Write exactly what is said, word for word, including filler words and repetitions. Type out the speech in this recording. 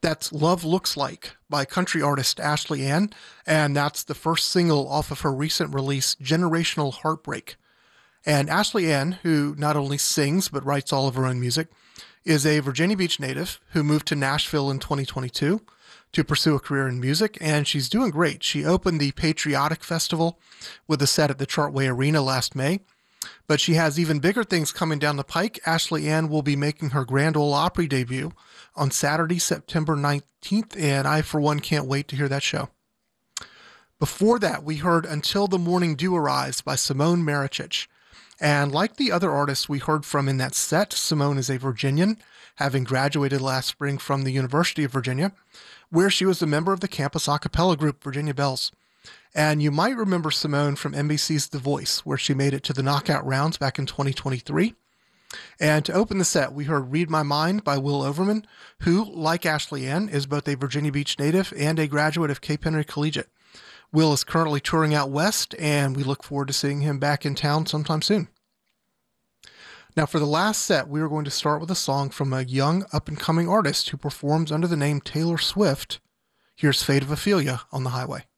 That's Love Looks Like by country artist Ashley Ann, and that's the first single off of her recent release, Generational Heartbreak. And Ashley Ann, who not only sings but writes all of her own music, is a Virginia Beach native who moved to Nashville in twenty twenty-two to pursue a career in music, and she's doing great. She opened the Patriotic Festival with a set at the Chartway Arena last May, but she has even bigger things coming down the pike. Ashley Ann will be making her Grand Ole Opry debut on Saturday, September nineteenth, and I, for one, can't wait to hear that show. Before that, we heard Until the Morning Dew Arrives by Simone Marichich. And like the other artists we heard from in that set, Simone is a Virginian, having graduated last spring from the University of Virginia, where she was a member of the campus a cappella group Virginia Bells. And you might remember Simone from N B C's The Voice, where she made it to the knockout rounds back in twenty twenty-three. And to open the set, we heard Read My Mind by Will Overman, who, like Ashley Ann, is both a Virginia Beach native and a graduate of Cape Henry Collegiate. Will is currently touring out west, and we look forward to seeing him back in town sometime soon. Now, for the last set, we are going to start with a song from a young, up-and-coming artist who performs under the name Taylor Swift. Here's Fate of Ophelia on the Highway.